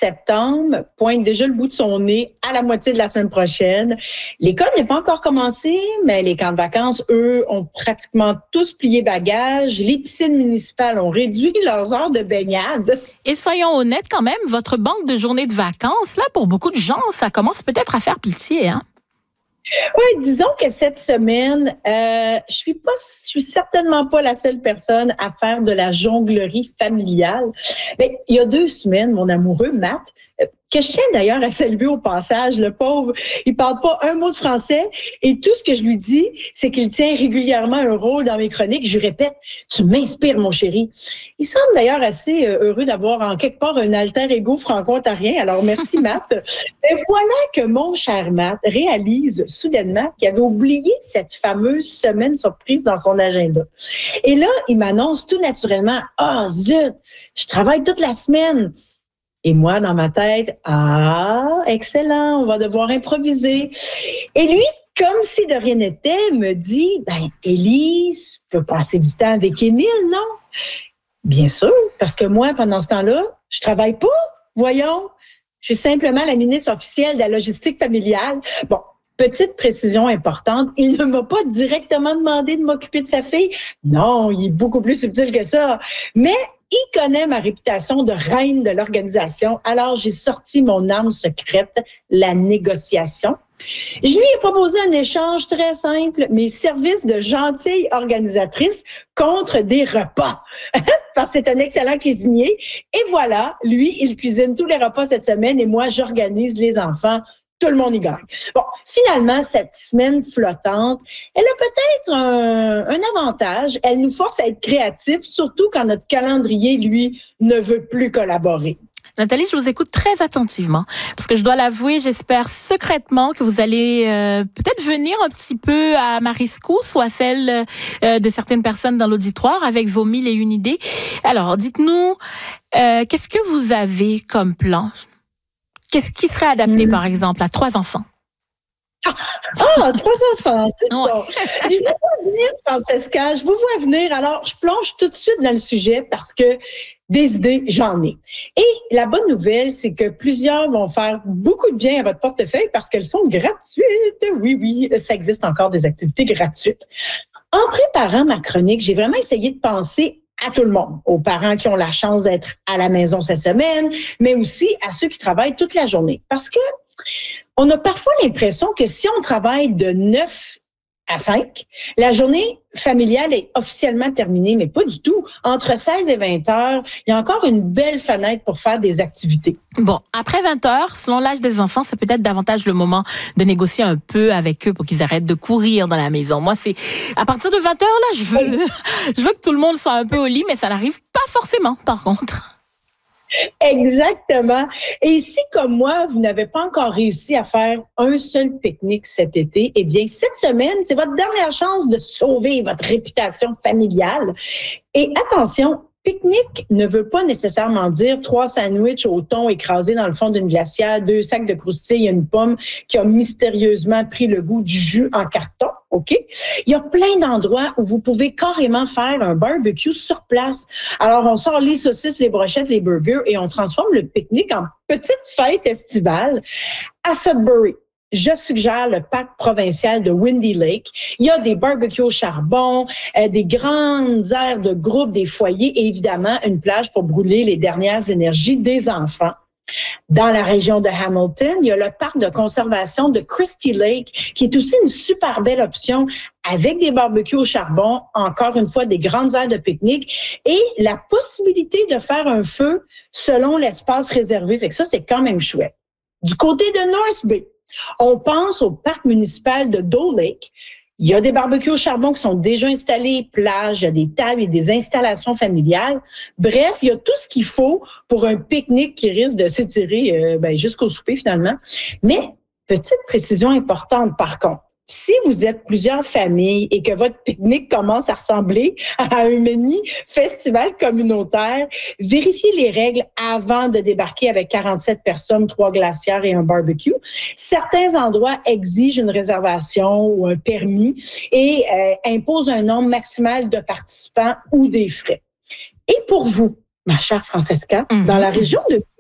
septembre pointe déjà le bout de son nez à la moitié de la semaine prochaine. L'école n'est pas encore commencée, mais les camps de vacances, eux, ont pratiquement tous plié bagages. Les piscines municipales ont réduit leurs heures de baignade. Et soyons honnêtes quand même, votre banque de journées de vacances, là, pour beaucoup de gens, ça commence peut-être à faire pitié, hein? Oui, disons que cette semaine, je suis certainement pas la seule personne à faire de la jonglerie familiale. Mais il y a 2 semaines, mon amoureux Matt, que je tiens d'ailleurs à saluer au passage, le pauvre, il parle pas un mot de français et tout ce que je lui dis, c'est qu'il tient régulièrement un rôle dans mes chroniques. Je lui répète, tu m'inspires, mon chéri. Il semble d'ailleurs assez heureux d'avoir en quelque part un alter ego franco-ontarien. Alors merci Matt. Et voilà que mon cher Matt réalise soudainement qu'il avait oublié cette fameuse semaine surprise dans son agenda. Et là, il m'annonce tout naturellement, ah zut, je travaille toute la semaine. Et moi, dans ma tête, excellent, on va devoir improviser. Et lui, comme si de rien n'était, me dit, Élise, tu peux passer du temps avec Émile, non? Bien sûr, parce que moi, pendant ce temps-là, je travaille pas, voyons. Je suis simplement la ministre officielle de la logistique familiale. Bon, petite précision importante, il ne m'a pas directement demandé de m'occuper de sa fille. Non, il est beaucoup plus subtil que ça. Mais il connaît ma réputation de reine de l'organisation, alors j'ai sorti mon arme secrète, la négociation. Je lui ai proposé un échange très simple, mes services de gentille organisatrice contre des repas, parce que c'est un excellent cuisinier. Et voilà, lui, il cuisine tous les repas cette semaine et moi, j'organise les enfants. Tout le monde y gagne. Bon, finalement, cette semaine flottante, elle a peut-être un avantage. Elle nous force à être créatifs, surtout quand notre calendrier, lui, ne veut plus collaborer. Nathalie, je vous écoute très attentivement parce que je dois l'avouer, j'espère secrètement que vous allez peut-être venir un petit peu à ma rescousse ou à celle de certaines personnes dans l'auditoire avec vos 1001 idées. Alors, dites-nous, qu'est-ce que vous avez comme plan? Qu'est-ce qui serait adapté, par exemple, à 3 enfants? 3 enfants. Bon. Je vous vois venir, Francesca. Je vous vois venir. Alors, je plonge tout de suite dans le sujet parce que des idées, j'en ai. Et la bonne nouvelle, c'est que plusieurs vont faire beaucoup de bien à votre portefeuille parce qu'elles sont gratuites. Oui, ça existe encore des activités gratuites. En préparant ma chronique, j'ai vraiment essayé de penser à tout le monde, aux parents qui ont la chance d'être à la maison cette semaine, mais aussi à ceux qui travaillent toute la journée. Parce que on a parfois l'impression que si on travaille de 9 à 5, la journée familiale est officiellement terminée, mais pas du tout. Entre 16 et 20 heures, il y a encore une belle fenêtre pour faire des activités. Bon, après 20 heures, selon l'âge des enfants, c'est peut-être davantage le moment de négocier un peu avec eux pour qu'ils arrêtent de courir dans la maison. Moi, c'est à partir de 20 heures, là, je veux que tout le monde soit un peu au lit, mais ça n'arrive pas forcément, par contre. Exactement. Et si, comme moi, vous n'avez pas encore réussi à faire un seul pique-nique cet été, eh bien, cette semaine, c'est votre dernière chance de sauver votre réputation familiale. Et attention, pique-nique ne veut pas nécessairement dire 3 sandwichs au thon écrasés dans le fond d'une glacière, 2 sacs de croustilles et une pomme qui a mystérieusement pris le goût du jus en carton. OK? Il y a plein d'endroits où vous pouvez carrément faire un barbecue sur place. Alors, on sort les saucisses, les brochettes, les burgers et on transforme le pique-nique en petite fête estivale. À Sudbury, je suggère le parc provincial de Windy Lake. Il y a des barbecues au charbon, des grandes aires de groupe, des foyers et évidemment une plage pour brûler les dernières énergies des enfants. Dans la région de Hamilton, il y a le parc de conservation de Christie Lake, qui est aussi une super belle option avec des barbecues au charbon, encore une fois, des grandes aires de pique-nique et la possibilité de faire un feu selon l'espace réservé. Fait que ça, c'est quand même chouette. Du côté de North Bay, on pense au parc municipal de Doe Lake. Il y a des barbecues au charbon qui sont déjà installés, plages, il y a des tables et des installations familiales. Bref, il y a tout ce qu'il faut pour un pique-nique qui risque de s'étirer jusqu'au souper finalement. Mais, petite précision importante par contre, si vous êtes plusieurs familles et que votre pique-nique commence à ressembler à un mini festival communautaire, vérifiez les règles avant de débarquer avec 47 personnes, 3 glacières et un barbecue. Certains endroits exigent une réservation ou un permis et imposent un nombre maximal de participants ou des frais. Et pour vous, ma chère Francesca, dans la région de